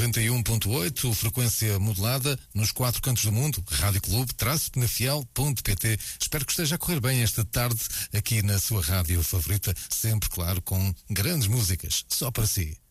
91.8, frequência modulada nos 4 cantos do mundo, Rádio Clube, penafiel.pt. Espero que esteja a correr bem esta tarde aqui na sua rádio favorita, sempre, claro, com grandes músicas, só para si.